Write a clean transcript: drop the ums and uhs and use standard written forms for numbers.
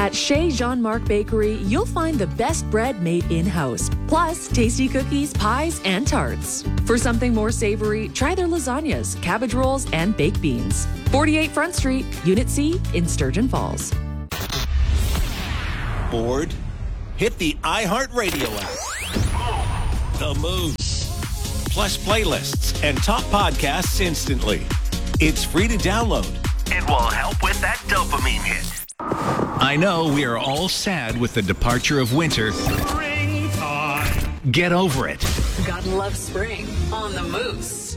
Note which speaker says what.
Speaker 1: At Chez Jean-Marc Bakery, you'll find the best bread made in-house, plus tasty cookies, pies, and tarts. For something more savory, try their lasagnas, cabbage rolls, and baked beans. 48 Front Street, Unit C in Sturgeon Falls.
Speaker 2: Bored? Hit the iHeartRadio app. The Moose. Plus playlists and top podcasts instantly. It's free to download.
Speaker 3: It will help with that dopamine hit.
Speaker 2: I know we are all sad with the departure of winter.
Speaker 3: Springtime.
Speaker 2: Get over it.
Speaker 1: God loves spring on the Moose.